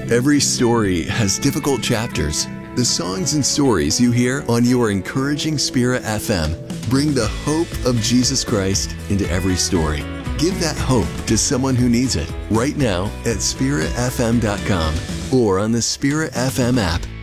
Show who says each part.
Speaker 1: Every story has difficult chapters. The songs and stories you hear on your Encouraging Spirit FM bring the hope of Jesus Christ into every story. Give that hope to someone who needs it right now at spiritfm.com or on the Spirit FM app.